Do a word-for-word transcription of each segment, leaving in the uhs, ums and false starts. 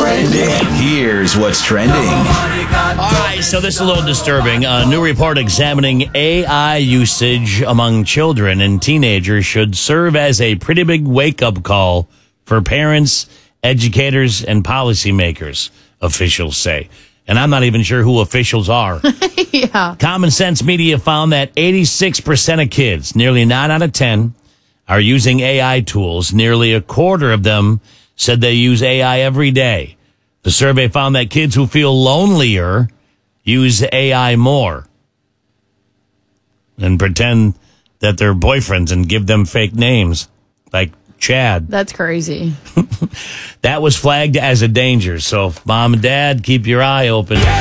trending. Here's what's trending. All right, so this is a little disturbing. A new report examining A I usage among children and teenagers should serve as a pretty big wake-up call for parents, educators, and policymakers, officials say. And I'm not even sure who officials are. Yeah. Common Sense Media found that eighty-six percent of kids, nearly nine out of ten, are using A I tools. Nearly a quarter of them said they use A I every day. The survey found that kids who feel lonelier use A I more and pretend that they're boyfriends and give them fake names, like Chad. That's crazy. That was flagged as a danger. So, mom and dad, keep your eye open. All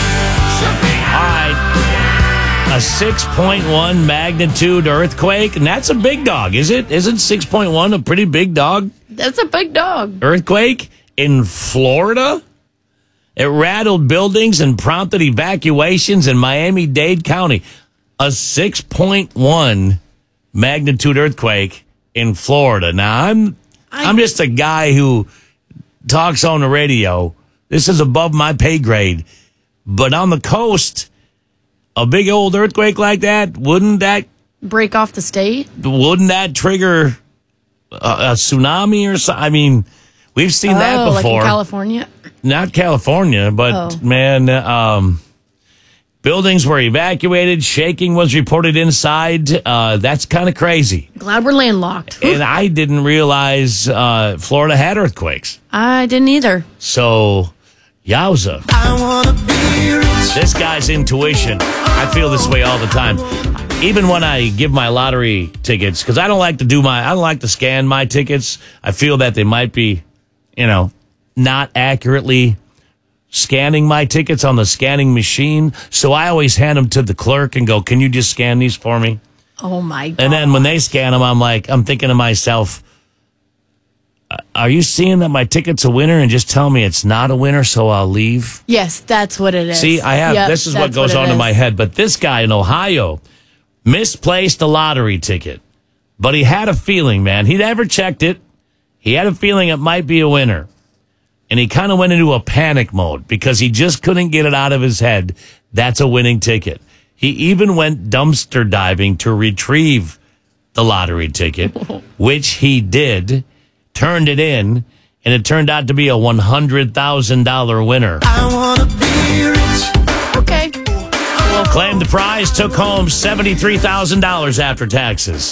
right. A six point one magnitude earthquake. And that's a big dog, is it? Isn't six point one a pretty big dog? That's a big dog. Earthquake in Florida? It rattled buildings and prompted evacuations in Miami-Dade County. A six point one magnitude earthquake in Florida. Now, I'm I, I'm just a guy who talks on the radio. This is above my pay grade. But on the coast, a big old earthquake like that, wouldn't that break off the state? Wouldn't that trigger a, a tsunami or something? I mean, we've seen oh, that before. Like in California? Not California, but oh. man, um, buildings were evacuated. Shaking was reported inside. Uh, that's kind of crazy. Glad we're landlocked. And I didn't realize uh, Florida had earthquakes. I didn't either. So, yowza. I wanna be rich. This guy's intuition. I feel this way all the time. Even when I give my lottery tickets, because I don't like to do my, I don't like to scan my tickets. I feel that they might be, you know, not accurately scanning my tickets on the scanning machine. So I always hand them to the clerk and go, can you just scan these for me? Oh, my God. And then when they scan them, I'm like, I'm thinking to myself, are you seeing that my ticket's a winner and just tell me it's not a winner so I'll leave? Yes, that's what it is. See, I have, yep, this is what goes what on in is. my head. But this guy in Ohio misplaced a lottery ticket. But he had a feeling, man. He never checked it. He had a feeling it might be a winner. And he kind of went into a panic mode because he just couldn't get it out of his head. That's a winning ticket. He even went dumpster diving to retrieve the lottery ticket, which he did, turned it in, and it turned out to be a one hundred thousand dollars winner. I wanna be rich. Okay. Claimed the prize, took home seventy-three thousand dollars after taxes.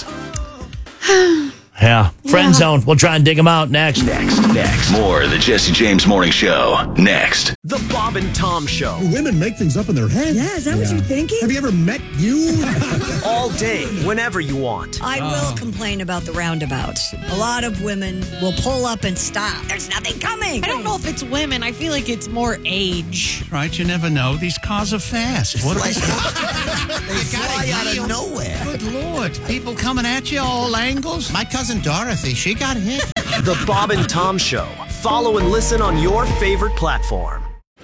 Yeah. Friend Yeah. zone. We'll try and dig them out next. Next, next. More of the Jesse James Morning Show. Next. The Bob and Tom Show. Women make things up in their head. Yeah, is that what you're thinking? Have you ever met you? All day, whenever you want. I will complain about the roundabouts. A lot of women will pull up and stop. There's nothing coming. I don't know if it's women. I feel like it's more age. Right, you never know. These cars are fast. What Like, is they fly out of nowhere. Good Lord. People coming at you all angles. My cousin Dorothy, she got hit. The Bob and Tom Show. Follow and listen on your favorite platform.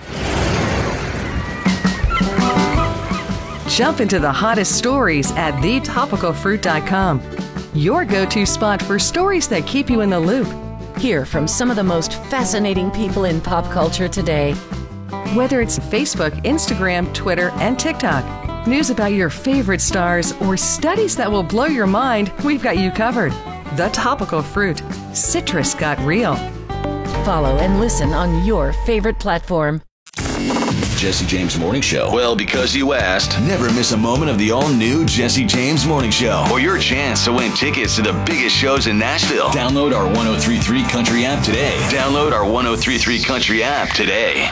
Jump into the hottest stories at the topical fruit dot com. Your go-to spot for stories that keep you in the loop. Hear from some of the most fascinating people in pop culture today. Whether it's Facebook, Instagram, Twitter, and TikTok, news about your favorite stars, or studies that will blow your mind, we've got you covered. The Topical Fruit. Citrus got real. Follow and listen on your favorite platform. Jesse James Morning Show. Well, because you asked, never miss a moment of the all-new Jesse James Morning Show. Or your chance to win tickets to the biggest shows in Nashville. Download our one oh three three Country app today. Download our one oh three three Country app today.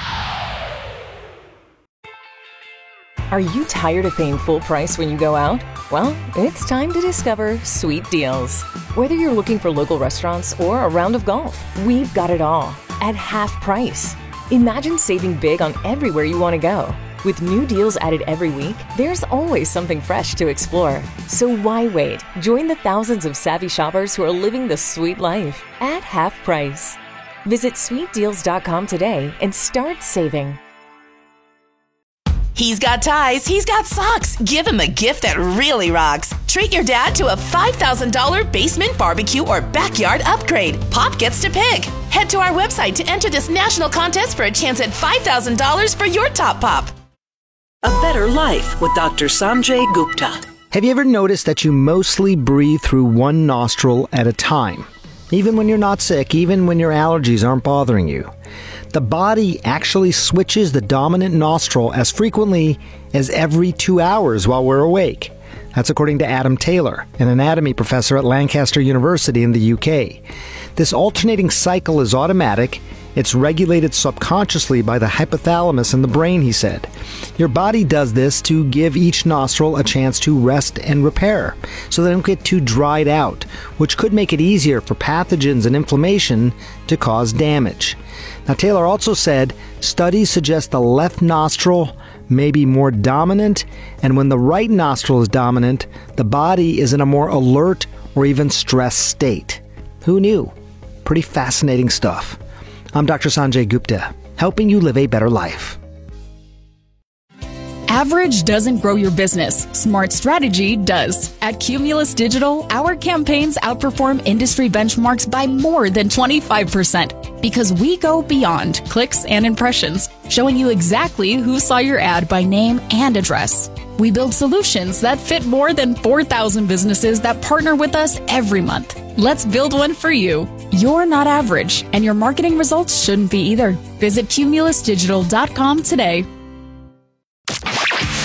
Are you tired of paying full price when you go out? Well, it's time to discover Sweet Deals. Whether you're looking for local restaurants or a round of golf, we've got it all at half price. Imagine saving big on everywhere you want to go. With new deals added every week, there's always something fresh to explore. So why wait? Join the thousands of savvy shoppers who are living the sweet life at half price. Visit sweet deals dot com today and start saving. He's got ties, he's got socks. Give him a gift that really rocks. Treat your dad to a five thousand dollars basement barbecue or backyard upgrade. Pop gets to pick. Head to our website to enter this national contest for a chance at five thousand dollars for your top pop. A Better Life with Doctor Sanjay Gupta. Have you ever noticed that you mostly breathe through one nostril at a time? Even when you're not sick, even when your allergies aren't bothering you. The body actually switches the dominant nostril as frequently as every two hours while we're awake. That's according to Adam Taylor, an anatomy professor at Lancaster University in the U K. This alternating cycle is automatic. It's regulated subconsciously by the hypothalamus in the brain, he said. Your body does this to give each nostril a chance to rest and repair, so they don't get too dried out, which could make it easier for pathogens and inflammation to cause damage. Now, Taylor also said studies suggest the left nostril may be more dominant, and when the right nostril is dominant, the body is in a more alert or even stressed state. Who knew? Pretty fascinating stuff. I'm Doctor Sanjay Gupta, helping you live a better life. Average doesn't grow your business. Smart strategy does. At Cumulus Digital, our campaigns outperform industry benchmarks by more than twenty-five percent because we go beyond clicks and impressions, showing you exactly who saw your ad by name and address. We build solutions that fit more than four thousand businesses that partner with us every month. Let's build one for you. You're not average, and your marketing results shouldn't be either. Visit cumulus digital dot com today.